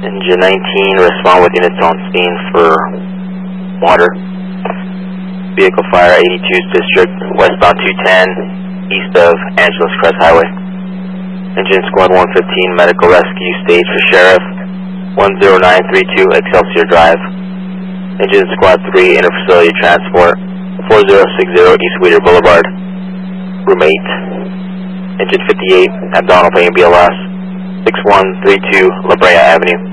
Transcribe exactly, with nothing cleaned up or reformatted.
Engine nineteen, respond with units on scene for water. Vehicle fire, eighty-two District, westbound two ten, east of Angeles Crest Highway. Engine squad one fifteen, medical rescue stage for Sheriff, one zero nine three two Excelsior Drive. Engine squad three, interfacility transport, four zero six zero East Wheater Boulevard, room eight. Engine fifty-eight, abdominal pain B L S, six one three two La Brea Avenue.